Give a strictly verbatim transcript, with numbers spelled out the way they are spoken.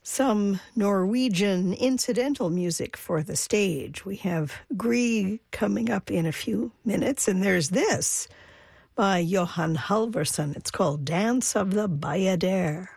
some Norwegian incidental music for the stage. We have Grieg coming up in a few minutes, and there's this by Johan Halvorsen. It's called Dance of the Bayadere.